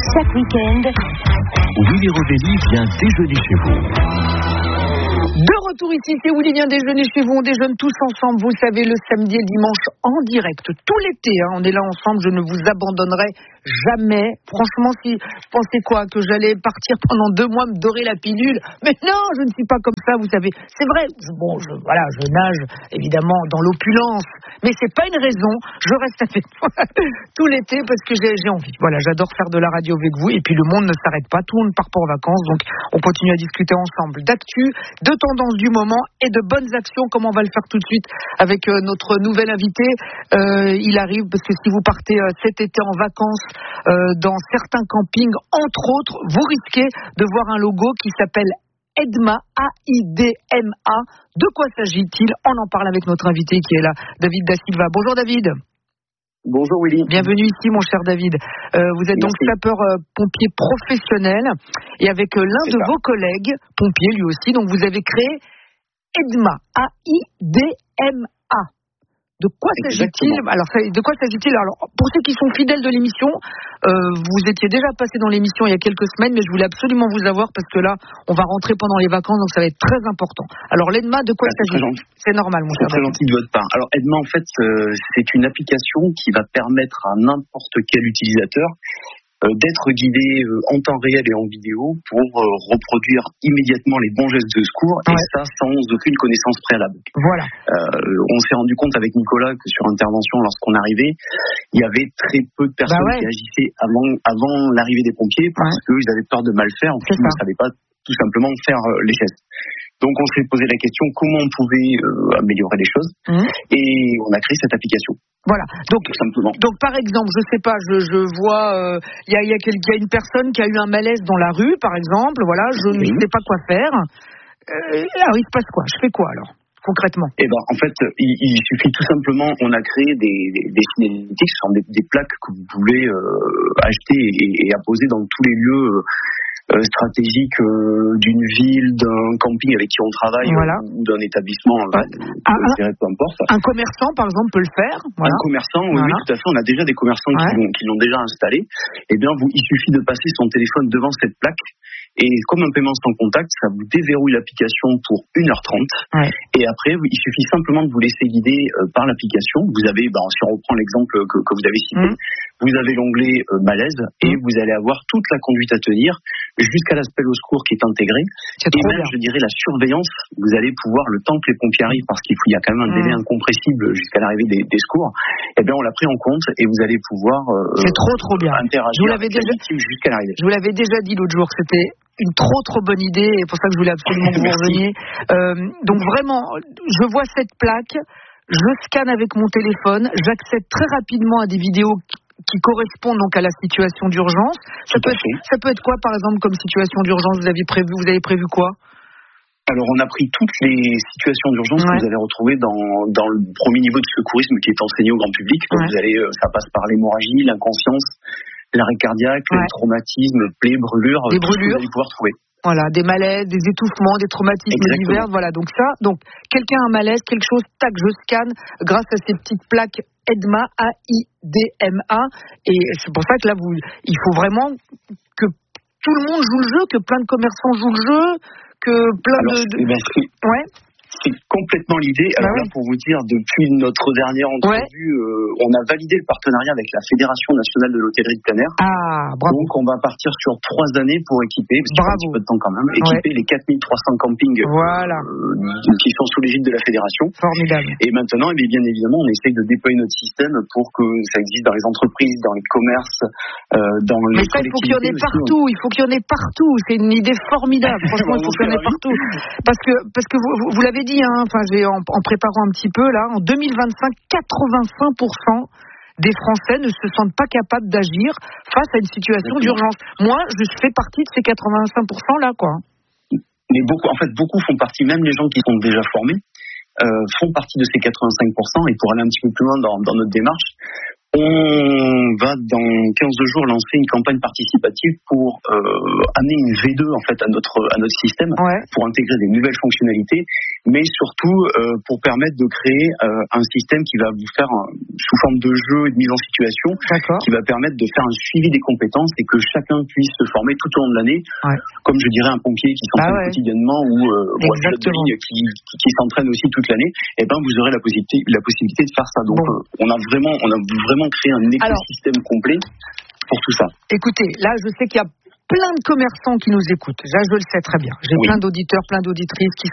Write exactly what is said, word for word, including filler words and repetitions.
chaque week-end, Willy Rovelli vient déjeuner chez vous. De retour ici, c'est Willy vient déjeuner chez vous. On déjeune tous ensemble, vous savez, le samedi et le dimanche en direct. Tout l'été, hein, on est là ensemble, je ne vous abandonnerai jamais. Franchement, si vous pensez quoi, que j'allais partir pendant deux mois me dorer la pilule, mais non, je ne suis pas comme ça, vous savez. C'est vrai, bon, je, voilà, je nage évidemment dans l'opulence, mais c'est pas une raison. Je reste avec vous tout l'été parce que j'ai, j'ai envie. Voilà, j'adore faire de la radio avec vous et puis le monde ne s'arrête pas, tout le monde part pas en vacances, donc on continue à discuter ensemble d'actu, de tendance du moment et de bonnes actions, comme on va le faire tout de suite avec euh, notre nouvel invité. Euh, il arrive parce que si vous partez euh, cet été en vacances euh, dans certains campings, entre autres, vous risquez de voir un logo qui s'appelle Edma, A I D M A. De quoi s'agit-il? On en parle avec notre invité qui est là, David Da Silva. Bonjour David. Bonjour Willy. Bienvenue ici mon cher David. Euh, vous êtes Merci. donc sapeur-pompier euh, professionnel et avec euh, l'un C'est de ça. vos collègues, pompier lui aussi, donc vous avez créé Edma, A I D M A. De quoi s'agit-il? Alors, de quoi s'agit-il? Alors, pour ceux qui sont fidèles de l'émission, euh, vous étiez déjà passé dans l'émission il y a quelques semaines, mais je voulais absolument vous avoir parce que là, on va rentrer pendant les vacances, donc ça va être très important. Alors, l'Edma, de quoi Ah, il s'agit? C'est normal, mon C'est cher très David. gentil de votre part. Alors Edma, en fait, euh, c'est une application qui va permettre à n'importe quel utilisateur euh, d'être guidé euh, en temps réel et en vidéo pour euh, reproduire immédiatement les bons gestes de secours, Ouais. et ça sans aucune connaissance préalable. Voilà. Euh, on s'est rendu compte avec Nicolas que sur intervention, lorsqu'on arrivait, il y avait très peu de personnes Bah ouais. qui agissaient avant, avant l'arrivée des pompiers parce Ouais. qu'ils avaient peur de mal faire, en fait, C'est ils ne ça. savaient pas tout simplement faire euh, les gestes. Donc on s'est posé la question comment on pouvait euh, améliorer les choses, Mmh. et on a créé cette application, Voilà. Donc, tout simplement. Donc par exemple, je sais pas, je, je vois, il euh, y, a, y, a quel, y a une personne qui a eu un malaise dans la rue, par exemple, voilà, je Oui. ne sais pas quoi faire. Euh, alors il se passe quoi? Je fais quoi alors, concrètement? Eh ben, en fait, il, il suffit tout simplement, on a créé des, des, des signalétiques, ce sont des, des plaques que vous pouvez euh, acheter et, et apposer dans tous les lieux euh, stratégiques euh, d'une ville, d'un camping avec qui on travaille, Voilà. euh, ou d'un établissement, Ouais. euh, Ah, je dirais, peu importe. Un commerçant, par exemple, peut le faire. Voilà. Un commerçant, oui, Voilà. oui, tout à fait. On a déjà des commerçants Ouais. qui, l'ont, qui l'ont déjà installé. Eh bien, vous, il suffit de passer son téléphone devant cette plaque. Et comme un paiement sans contact, ça vous déverrouille l'application pour une heure trente. Ouais. Et après, il suffit simplement de vous laisser guider euh, par l'application. Vous avez, ben, si on reprend l'exemple que, que vous avez cité, Mmh. vous avez l'onglet euh, malaise et vous allez avoir toute la conduite à tenir jusqu'à l'appel au secours qui est intégré. C'est Et trop même, bien. je dirais, la surveillance. Vous allez pouvoir, le temps que les pompiers arrivent, parce qu'il faut, il y a quand même un Mmh. délai incompressible jusqu'à l'arrivée des, des secours, eh bien, on l'a pris en compte et vous allez pouvoir euh, C'est trop trop bien. interagir Je vous l'avais avec la déjà- victime jusqu'à l'arrivée. Je vous l'avais déjà dit l'autre jour, c'était une trop trop bonne idée et pour ça que je voulais absolument que vous Merci. reveniez. Euh, donc vraiment, je vois cette plaque, je scanne avec mon téléphone, j'accède très rapidement à des vidéos qui, qui correspondent donc à la situation d'urgence. Ça Tout peut, à être, fait. ça peut être quoi par exemple comme situation d'urgence? Vous avez prévu, vous avez prévu quoi? Alors, on a pris toutes les situations d'urgence Ouais. que vous allez retrouver dans, dans le premier niveau de secourisme qui est enseigné au grand public. Donc, Ouais. vous allez, euh, ça passe par l'hémorragie, l'inconscience, l'arrêt cardiaque, Ouais. les traumatismes, plaies, brûlures, Des tout ce que brûlures. vous allez pouvoir trouver. Voilà, des malaises, des étouffements, des traumatismes Exactement. divers, voilà. Donc ça, donc quelqu'un a un malaise, quelque chose, tac, je scanne grâce à ces petites plaques Edma, A I D M A, et c'est pour ça que là, vous, il faut vraiment que tout le monde joue le jeu, que plein de commerçants jouent le jeu, que plein Alors, de, de... eh ben, c'est, ouais. c'est complètement l'idée. Alors Bah là, oui. pour vous dire, depuis notre dernière entrevue, euh, on a validé le partenariat avec la Fédération nationale de l'hôtellerie de plein air. Ah, bravo. Donc, on va partir sur trois années pour équiper, parce qu'il faut un Bravo. petit peu de temps quand même, équiper les quatre mille trois cents campings Voilà. euh, qui sont sous l'égide de la Fédération. Formidable. Et maintenant, eh bien évidemment, on essaye de déployer notre système pour que ça existe dans les entreprises, dans les commerces, euh, dans Mais les ça, il faut qu'il y en ait collectivités aussi. partout. Il faut qu'il y en ait partout. C'est une idée formidable. Franchement, il faut qu'il y en ait partout. Parce que, parce que vous, vous, vous l'avez dit, hein, enfin, j'ai en, en préparant un petit peu là, en deux mille vingt-cinq, quatre-vingt-cinq pour cent des Français ne se sentent pas capables d'agir face à une situation Exactement. d'urgence. Moi, je fais partie de ces quatre-vingt-cinq pour cent là, quoi. Mais beaucoup, en fait, beaucoup font partie, même les gens qui sont déjà formés, euh, font partie de ces quatre-vingt-cinq pour cent. Et pour aller un petit peu plus loin dans, dans notre démarche, on va dans quinze jours lancer une campagne participative pour euh, amener une V deux en fait à notre à notre système, Ouais. pour intégrer des nouvelles fonctionnalités mais surtout euh, pour permettre de créer euh, un système qui va vous faire un, sous forme de jeu et de mise en situation, D'accord. qui va permettre de faire un suivi des compétences et que chacun puisse se former tout au long de l'année, ouais. comme je dirais un pompier qui s'entraîne ah ouais. quotidiennement ou, euh, ou un pilote de ligne qui, qui, qui s'entraîne aussi toute l'année. Et ben vous aurez la possibilité, la possibilité de faire ça. Donc bon. euh, on a vraiment, on a vraiment créé un écosystème Alors, complet pour tout ça. Écoutez, là je sais qu'il y a plein de commerçants qui nous écoutent. Là, je le sais très bien. J'ai oui. plein d'auditeurs, plein d'auditrices qui